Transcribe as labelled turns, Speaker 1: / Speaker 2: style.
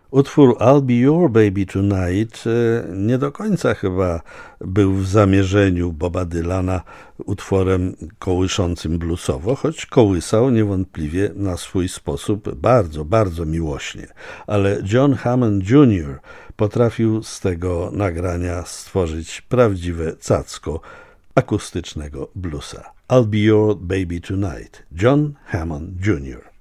Speaker 1: Utwór I'll Be Your Baby Tonight nie do końca chyba był w zamierzeniu Boba Dylana utworem kołyszącym bluesowo, choć kołysał niewątpliwie na swój sposób bardzo, bardzo miłośnie. Ale John Hammond Jr. potrafił z tego nagrania stworzyć prawdziwe cacko akustycznego bluesa. I'll Be Your Baby Tonight. John Hammond Jr.